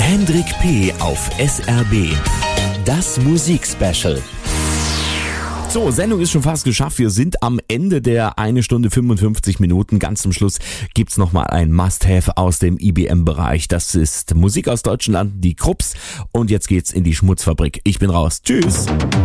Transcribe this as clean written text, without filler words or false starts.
Hendrik P. auf SRB. Das Musikspecial. So, Sendung ist schon fast geschafft. Wir sind am Ende der 1 Stunde 55 Minuten. Ganz zum Schluss gibt's nochmal ein Must-Have aus dem IBM-Bereich. Das ist Musik aus Deutschland, die Krupps. Und jetzt geht's in die Schmutzfabrik. Ich bin raus. Tschüss.